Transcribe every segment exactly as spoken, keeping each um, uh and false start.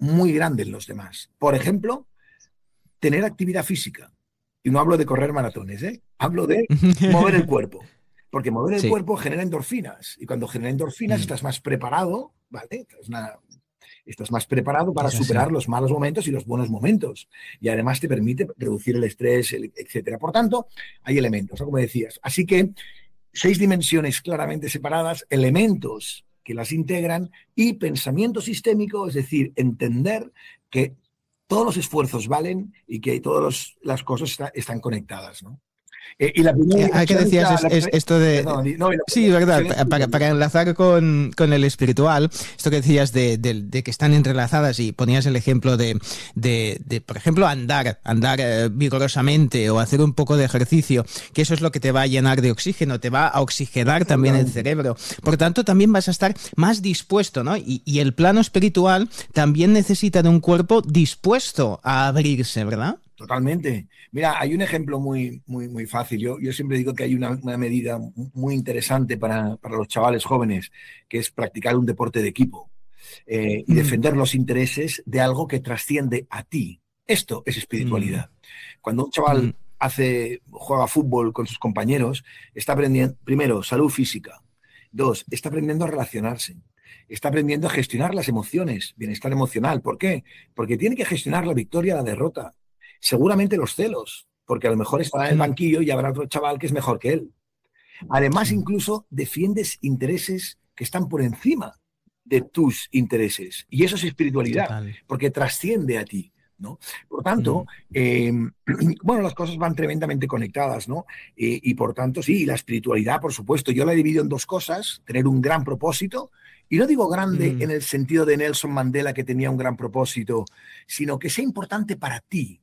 muy grande en los demás. Por ejemplo, tener actividad física. Y no hablo de correr maratones, ¿eh? Hablo de mover el cuerpo. Porque mover el Sí. cuerpo genera endorfinas. Y cuando genera endorfinas Mm. estás más preparado, ¿vale? Es una... Estás más preparado para Es así. superar los malos momentos y los buenos momentos. Y además te permite reducir el estrés, etcétera. Por tanto, hay elementos, ¿no? Como decías. Así que seis dimensiones claramente separadas, elementos que las integran y pensamiento sistémico, es decir, entender que todos los esfuerzos valen y que todas las cosas está, están conectadas, ¿no? Eh, y la primera ¿A qué dimensión decías está, es, la, es esto de... perdón, no, y la Sí, primera verdad, dimensión es para, para enlazar con, con el espiritual, esto que decías de, de, de que están entrelazadas y ponías el ejemplo de, de, de por ejemplo, andar, andar eh, vigorosamente o hacer un poco de ejercicio, que eso es lo que te va a llenar de oxígeno, te va a oxigenar también el cerebro. Por tanto, también vas a estar más dispuesto, ¿no? Y, y el plano espiritual también necesita de un cuerpo dispuesto a abrirse, ¿verdad? Totalmente. Mira, hay un ejemplo muy, muy, muy fácil. Yo, yo siempre digo que hay una, una medida muy interesante para, para los chavales jóvenes, que es practicar un deporte de equipo eh, y Mm. defender los intereses de algo que trasciende a ti. Esto es espiritualidad. Mm. Cuando un chaval Mm. hace, juega fútbol con sus compañeros, está aprendiendo, primero, salud física. Dos, está aprendiendo a relacionarse. Está aprendiendo a gestionar las emociones, bienestar emocional. ¿Por qué? Porque tiene que gestionar la victoria, la derrota. Seguramente los celos, porque a lo mejor estará en el banquillo y habrá otro chaval que es mejor que él. Además, incluso defiendes intereses que están por encima de tus intereses. Y eso es espiritualidad, Total. porque trasciende a ti, ¿no? Por tanto, eh, bueno, las cosas van tremendamente conectadas, ¿no? Eh, y por tanto, sí, la espiritualidad, por supuesto, yo la he dividido en dos cosas, tener un gran propósito, y no digo grande Mm. en el sentido de Nelson Mandela, que tenía un gran propósito, sino que sea importante para ti.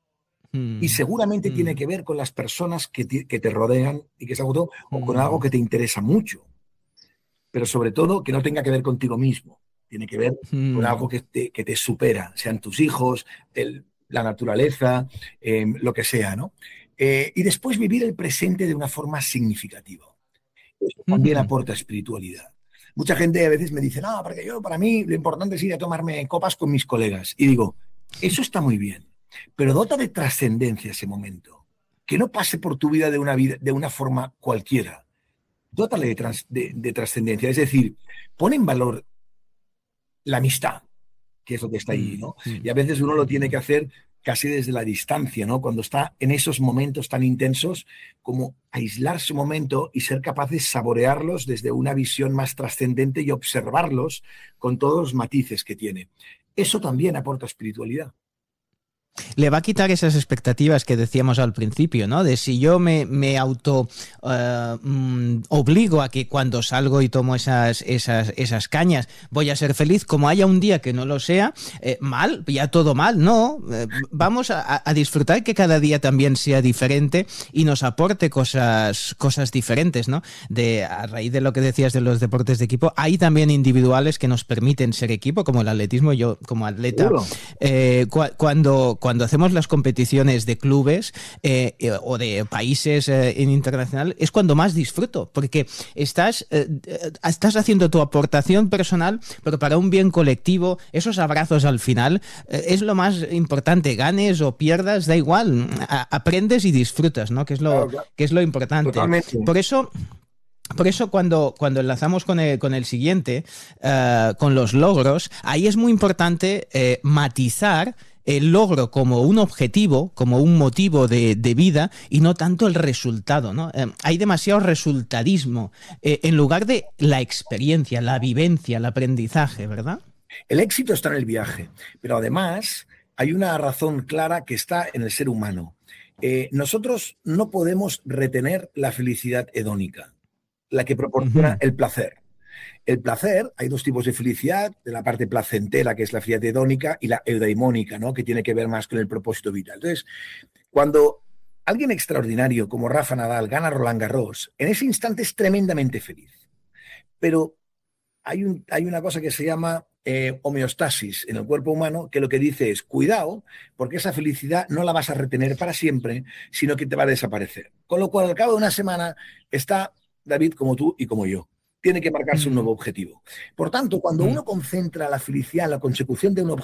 Y seguramente mm. tiene que ver con las personas que te, que te rodean y que se agotó, o con algo que te interesa mucho. Pero sobre todo que no tenga que ver contigo mismo. Tiene que ver mm. con algo que te, que te supera, sean tus hijos, el, la naturaleza, eh, lo que sea, ¿no? Eh, y después vivir el presente de una forma significativa. Eso también mm. aporta espiritualidad. Mucha gente a veces me dice, no, porque yo, para mí, lo importante es ir a tomarme copas con mis colegas. Y digo, eso está muy bien. Pero dota de trascendencia ese momento. Que no pase por tu vida de una, vida, de una forma cualquiera. Dótale de, trans, de, de trascendencia. Es decir, pon en valor la amistad, que es lo que está ahí, ¿no? Y a veces uno lo tiene que hacer casi desde la distancia, ¿no? Cuando está en esos momentos tan intensos, como aislarse un momento y ser capaz de saborearlos desde una visión más trascendente y observarlos con todos los matices que tiene. Eso también aporta espiritualidad. Le va a quitar esas expectativas que decíamos al principio, ¿no? De si yo me, me auto uh, um, obligo a que cuando salgo y tomo esas, esas, esas cañas voy a ser feliz, como haya un día que no lo sea, eh, mal, ya todo mal, no. Eh, vamos a, a disfrutar que cada día también sea diferente y nos aporte cosas, cosas diferentes, ¿no? De, a raíz de lo que decías de los deportes de equipo, hay también individuales que nos permiten ser equipo, como el atletismo. Yo como atleta, eh, cu cuando Cuando hacemos las competiciones de clubes eh, eh, o de países eh, en internacional, es cuando más disfruto, porque estás, eh, estás haciendo tu aportación personal, pero para un bien colectivo. Esos abrazos al final eh, es lo más importante, ganes o pierdas, da igual, a aprendes y disfrutas, ¿no? Que es lo, claro, claro. Que es lo importante. Totalmente. Por eso... Por eso cuando, cuando enlazamos con el, con el siguiente, uh, con los logros, ahí es muy importante eh, matizar el logro como un objetivo, como un motivo de, de vida y no tanto el resultado, ¿no? Eh, hay demasiado resultadismo eh, en lugar de la experiencia, la vivencia, el aprendizaje, ¿verdad? El éxito está en el viaje, pero además hay una razón clara que está en el ser humano. Eh, nosotros no podemos retener la felicidad hedónica, la que proporciona uh-huh. el placer. El placer, hay dos tipos de felicidad, de la parte placentera, que es la felicidad hedónica, y la eudaimónica, ¿no? Que tiene que ver más con el propósito vital. Entonces, cuando alguien extraordinario como Rafa Nadal gana Roland Garros, en ese instante es tremendamente feliz. Pero hay, un, hay una cosa que se llama eh, homeostasis en el cuerpo humano, que lo que dice es, cuidado, porque esa felicidad no la vas a retener para siempre, sino que te va a desaparecer. Con lo cual, al cabo de una semana, está David como tú y como yo. Tiene que marcarse mm. un nuevo objetivo. Por tanto, cuando mm. uno concentra la felicidad en la consecución de un,